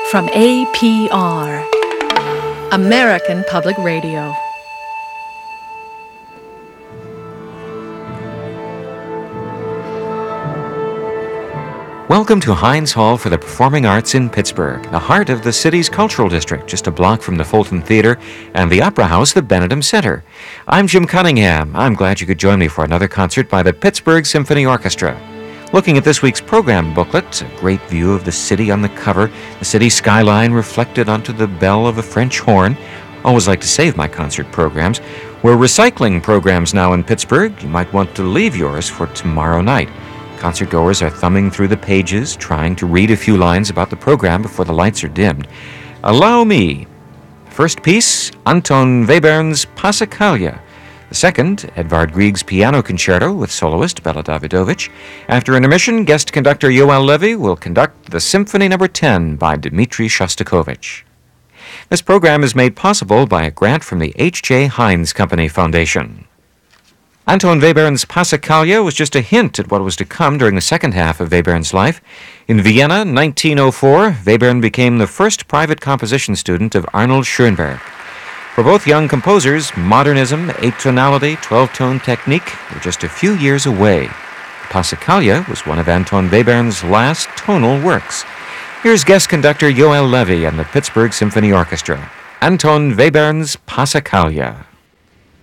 from APR, American Public Radio. Welcome to Heinz Hall for the Performing Arts in Pittsburgh, the heart of the city's cultural district, just a block from the Fulton Theater and the Opera House, the Benedum Center. I'm Jim Cunningham. I'm glad you could join me for another concert by the Pittsburgh Symphony Orchestra. Looking at this week's program booklet, a great view of the city on the cover, the city skyline reflected onto the bell of a French horn. Always like to save my concert programs. We're recycling programs now in Pittsburgh. You might want to leave yours for tomorrow night. Concertgoers are thumbing through the pages, trying to read a few lines about the program before the lights are dimmed. Allow me. First piece, Anton Webern's Passacaglia. The second, Edvard Grieg's Piano Concerto with soloist Bela Davidovich. After intermission, guest conductor Yoel Levy will conduct the Symphony No. 10 by Dmitri Shostakovich. This program is made possible by a grant from the H.J. Heinz Company Foundation. Anton Webern's Passacaglia was just a hint at what was to come during the second half of Webern's life. In Vienna, 1904, Webern became the first private composition student of Arnold Schoenberg. For both young composers, modernism, atonality, 12-tone technique were just a few years away. Passacaglia was one of Anton Webern's last tonal works. Here's guest conductor Yoel Levy and the Pittsburgh Symphony Orchestra. Anton Webern's Passacaglia.